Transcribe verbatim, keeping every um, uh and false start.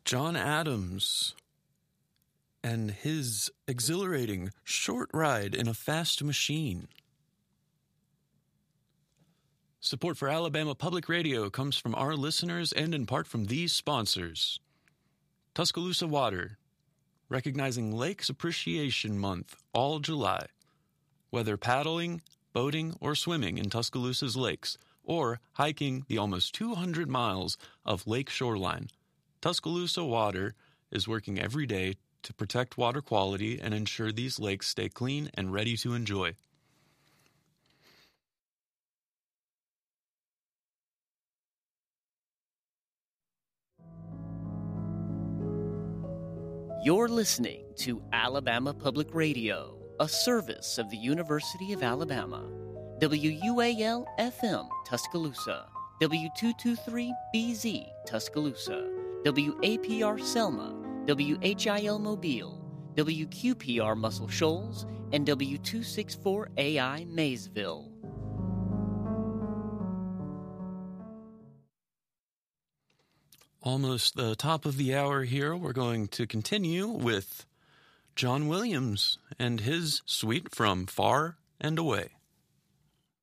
John Adams and his exhilarating short ride in a fast machine. Support for Alabama Public Radio comes from our listeners and in part from these sponsors. Tuscaloosa Water, recognizing Lakes Appreciation Month all July. Whether paddling, boating, or swimming in Tuscaloosa's lakes, or hiking the almost two hundred miles of lake shoreline, Tuscaloosa Water is working every day to protect water quality and ensure these lakes stay clean and ready to enjoy. You're listening to Alabama Public Radio, a service of the University of Alabama. W U A L F M, Tuscaloosa. W two twenty-three B Z, Tuscaloosa. W A P R Selma. W H I L Mobile. W Q P R Muscle Shoals. And W two sixty-four A I Maysville. Almost the top of the hour here. We're going to continue with John Williams and his suite from Far and Away.